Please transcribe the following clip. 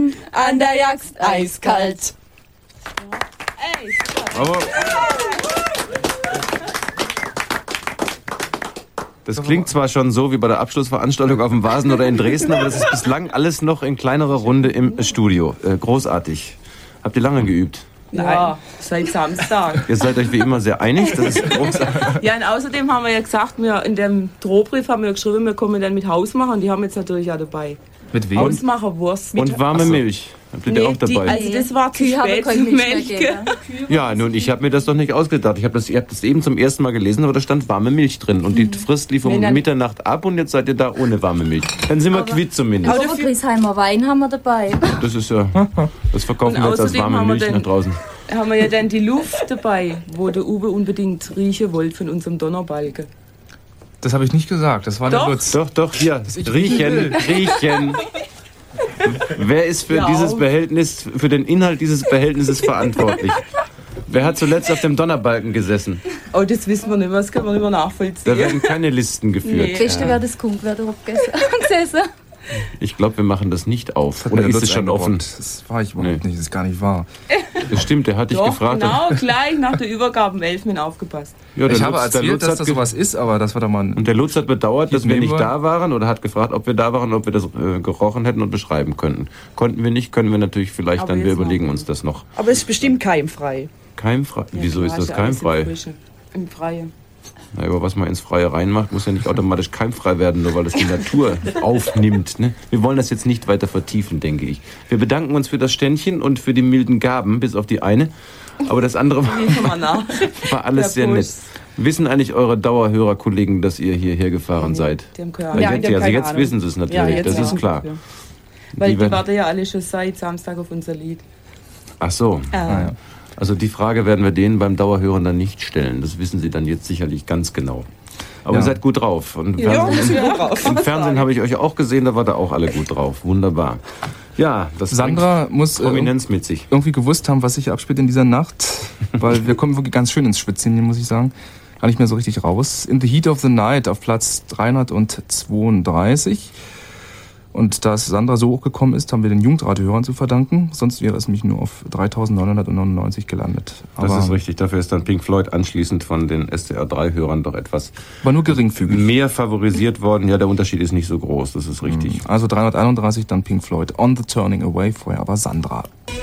sind an der Jagd eiskalt. Aber das klingt zwar schon so wie bei der Abschlussveranstaltung auf dem Vasen oder in Dresden, aber das ist bislang alles noch in kleinerer Runde im Studio. Großartig. Habt ihr lange geübt? Ja, seit Samstag. Ihr seid euch wie immer sehr einig, das ist großartig. Ja, und außerdem haben wir ja gesagt, wir in dem Drohbrief haben wir geschrieben, wir kommen dann mit Hausmacher und die haben jetzt natürlich auch dabei. Mit wem? Hausmacherwurst. Und warme Milch. Habt ihr auch dabei? Also das war zu spät zu melken. Ja, nun, ich habe mir das doch nicht ausgedacht. Ihr habt das eben zum ersten Mal gelesen, aber da stand warme Milch drin. Und die Frist lief um Mitternacht ab und jetzt seid ihr da ohne warme Milch. Dann sind wir quitt zumindest. Obergriesheimer Wein haben wir dabei. Das ist ja, das verkaufen wir jetzt als warme Milch nach draußen. Haben wir ja dann die Luft dabei, wo der Uwe unbedingt riechen wollte von unserem Donnerbalken. Das habe ich nicht gesagt, das war der Lutz. Doch, hier, riechen. Wer ist für dieses Behältnis, für den Inhalt dieses Behältnisses verantwortlich? Wer hat zuletzt auf dem Donnerbalken gesessen? Oh, das wissen wir nicht mehr, das können wir nicht mehr nachvollziehen. Da werden keine Listen geführt. Beste wäre das Kunk, wer darauf gesessen. Ich glaube, wir machen das nicht auf. Oder ist es schon offen? Das war ich überhaupt nicht, das ist gar nicht wahr. Das stimmt, der hat dich gefragt. Genau, gleich nach der Übergabe um 11 Uhr aufgepasst. Ja, ich habe erzählt, dass das sowas ist, aber das war doch mal... Und der Lutz hat bedauert, dass wir nicht da waren oder hat gefragt, ob wir da waren, ob wir das gerochen hätten und beschreiben könnten. Konnten wir nicht, können wir natürlich vielleicht dann, wir überlegen uns das noch. Aber es ist bestimmt keimfrei. Keimfrei? Ja, wieso ist das keimfrei? Im Freien. Na, aber was man ins Freie reinmacht, muss ja nicht automatisch keimfrei werden, nur weil das die Natur aufnimmt. Ne? Wir wollen das jetzt nicht weiter vertiefen, denke ich. Wir bedanken uns für das Ständchen und für die milden Gaben, bis auf die eine. Aber das andere war alles sehr nett. Wissen eigentlich eure Dauerhörerkollegen, dass ihr hierher gefahren seid? Die haben keine Ahnung. Jetzt wissen sie es natürlich, das ist klar. Ja. Weil die warten ja alle schon seit Samstag auf unser Lied. Ach so. Ja. Also die Frage werden wir denen beim Dauerhören dann nicht stellen. Das wissen sie dann jetzt sicherlich ganz genau. Aber ihr seid gut drauf. Und im Fernsehen habe ich euch auch gesehen, da war da auch alle gut drauf. Wunderbar. Ja, das Sandra muss Prominenz mit sich. Irgendwie gewusst haben, was sich abspielt in dieser Nacht. Weil wir kommen wirklich ganz schön ins Schwitzen, muss ich sagen. Gar nicht mehr so richtig raus. In the Heat of the Night auf Platz 332. Und da es Sandra so hochgekommen ist, haben wir den Jugendradiohörern zu verdanken. Sonst wäre es nämlich nur auf 3.999 gelandet. Aber das ist richtig. Dafür ist dann Pink Floyd anschließend von den SDR3-Hörern doch etwas aber nur geringfügig mehr favorisiert worden. Ja, der Unterschied ist nicht so groß. Das ist richtig. Also 331 dann Pink Floyd. On the Turning Away, vorher aber Sandra.